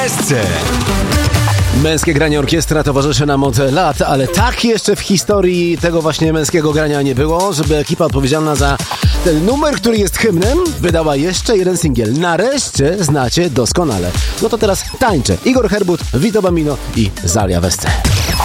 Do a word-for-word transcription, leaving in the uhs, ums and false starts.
Wesce. Męskie granie orkiestra towarzyszy nam od lat, ale tak jeszcze w historii tego właśnie męskiego grania nie było, żeby ekipa odpowiedzialna za ten numer, który jest hymnem, wydała jeszcze jeden singiel. Nareszcie znacie doskonale. No to teraz tańczę. Igor Herbut, Vito Bambino i Zalia Wesce.